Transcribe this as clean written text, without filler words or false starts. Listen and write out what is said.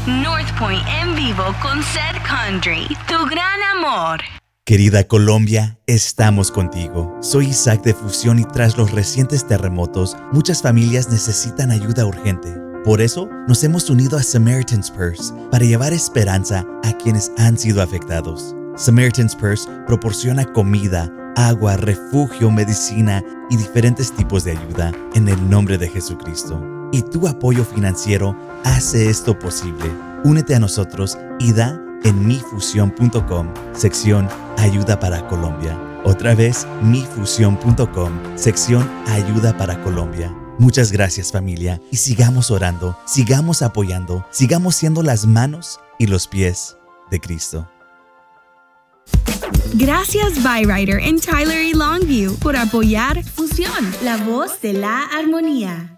North Point en vivo con Seth Condry, tu gran amor. Querida Colombia, estamos contigo. Soy Isaac de Fusión y tras los recientes terremotos, muchas familias necesitan ayuda urgente. Por eso, nos hemos unido a Samaritan's Purse para llevar esperanza a quienes han sido afectados. Samaritan's Purse proporciona comida, agua, refugio, medicina y diferentes tipos de ayuda en el nombre de Jesucristo. Y tu apoyo financiero hace esto posible. Únete a nosotros y da en mifusión.com, sección Ayuda para Colombia. Otra vez, mifusión.com, sección Ayuda para Colombia. Muchas gracias, familia, y sigamos orando, sigamos apoyando, sigamos siendo las manos y los pies de Cristo. Gracias Byrider en Tyler y Longview por apoyar Fusión, la voz de la armonía.